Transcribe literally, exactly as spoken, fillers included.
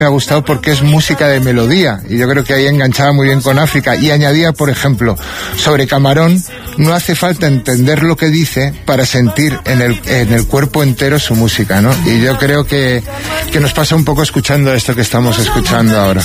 me ha gustado porque es música de melodía y yo creo que ahí enganchaba muy bien con África y añadía, por ejemplo, sobre Camarón, no hace falta entender lo que dice para sentir en el, en el cuerpo entero su música, ¿no? Y yo creo que, que nos pasa un poco escuchando esto que estamos escuchando ahora.